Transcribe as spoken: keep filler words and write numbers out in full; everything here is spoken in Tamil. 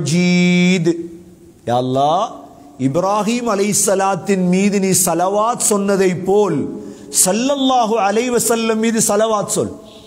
மஜீத். யா அல்லாஹ், இப்ராஹிம் அலைஹிஸ்ஸலாத்தின் மீது நீ ஸலவாத் சொன்னதை போல் ஸல்லல்லாஹு அலைஹி வஸல்லம் மீது ஸலவாத் சொல்.